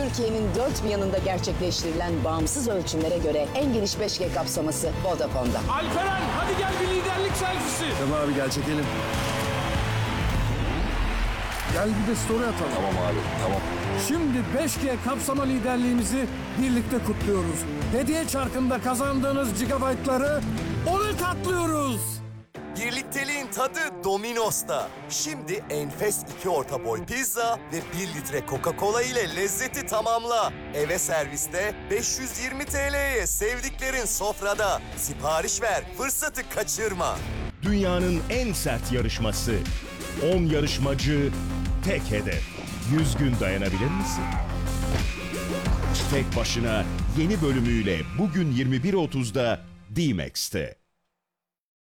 Türkiye'nin dört bir yanında gerçekleştirilen bağımsız ölçümlere göre en geniş 5G kapsaması Vodafone'da. Alperen hadi gel bir liderlik selfisi. Tamam abi gel çekelim. Gel bir de story atalım. Tamam abi, tamam. Şimdi 5G kapsama liderliğimizi birlikte kutluyoruz. Hediye çarkında kazandığınız gigabaytları 10'a katlıyoruz. Birlikteliğin tadı Domino's'ta. Şimdi enfes 2 orta boy pizza ve 1 litre Coca-Cola ile lezzeti tamamla. Eve serviste 520 TL'ye sevdiklerin sofrada. Sipariş ver, fırsatı kaçırma. Dünyanın en sert yarışması. 10 yarışmacı, tek hedef. 100 gün dayanabilir misin? Tek başına yeni bölümüyle bugün 21.30'da D-Max'te.